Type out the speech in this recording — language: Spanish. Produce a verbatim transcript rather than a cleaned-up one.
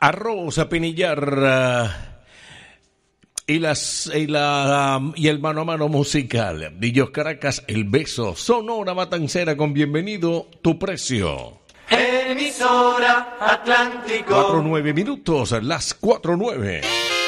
Arroz a Pinillar y, las, y, la, y el mano a mano musical. D J Caracas, El Beso, Sonora Matancera con Bienvenido, Tu Precio. Emisora Atlántico. Cuatro nueve minutos, las cuatro nueve.